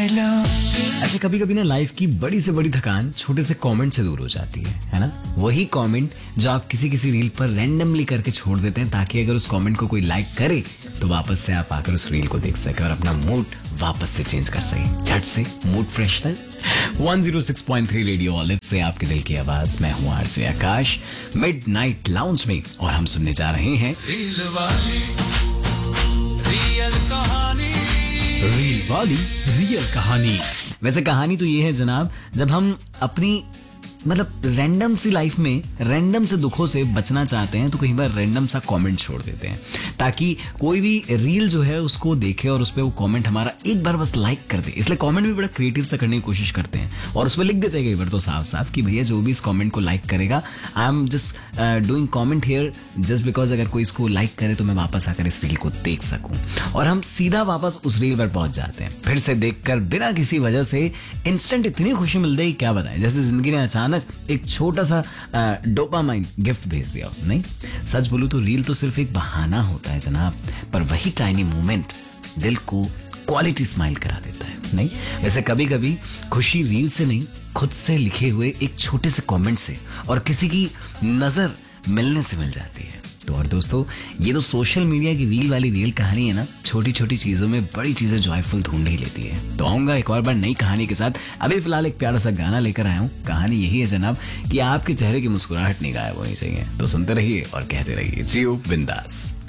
ऐसे कभी कभी ना लाइफ की बड़ी से बड़ी थकान छोटे से कमेंट से दूर हो जाती है ना। वही कमेंट जो आप किसी किसी रील पर रैंडमली करके छोड़ देते हैं ताकि अगर उस कमेंट को कोई लाइक करे तो वापस से आप आकर उस रील को देख सके और अपना मूड वापस से चेंज कर सके। झट से मूड फ्रेशनर 106.3 रेडियो ऑलिव से आपके दिल की आवाज। मैं हूँ आरजे आकाश मिडनाइट लाउंज में और हम सुनने जा रहे हैं रील वाली रियल कहानी। वैसे कहानी तो ये है जनाब, जब हम अपनी मतलब रैंडम सी लाइफ में रैंडम से दुखों से बचना चाहते हैं तो कई बार रैंडम सा कमेंट छोड़ देते हैं ताकि कोई भी रील जो है उसको देखे और उस पर वो कमेंट हमारा एक बार बस लाइक कर दे। इसलिए कमेंट भी बड़ा क्रिएटिव सा करने की कोशिश करते हैं और उसमें लिख देते हैं कई बार तो साफ साफ कि भैया जो भी इस कमेंट को लाइक करेगा, I am just doing comment here just because अगर कोई इसको लाइक करे तो मैं वापस आकर इस रील को देख सकूं। और हम सीधा वापस उस रील पर पहुंच जाते हैं, फिर से देखकर बिना किसी वजह से इंस्टेंट इतनी खुशी मिलती है क्या बताएं, जैसे जिंदगी ने अचानक एक छोटा सा डोपामाइन गिफ्ट भेज दिया। नहीं, सच बोलूं तो रील तो सिर्फ एक बहाना होता है जनाब, पर वही टाइनी मोमेंट दिल को क्वालिटी स्माइल करा देता है। नहीं, वैसे कभी कभी खुशी रील से नहीं, खुद से लिखे हुए एक छोटे से कमेंट से और किसी की नजर मिलने से मिल जाती है। तो और दोस्तों, ये तो सोशल मीडिया की रील वाली रियल कहानी है ना, छोटी छोटी चीजों में बड़ी चीजें जॉयफुल ढूंढ ही लेती है। तो आऊंगा एक और बार नई कहानी के साथ। अभी फिलहाल एक प्यारा सा गाना लेकर आया हूँ। कहानी यही है जनाब कि आपके चेहरे की मुस्कुराहट नहीं गायब होनी चाहिए। तो सुनते रहिए और कहते रहिए जियो बिंदास।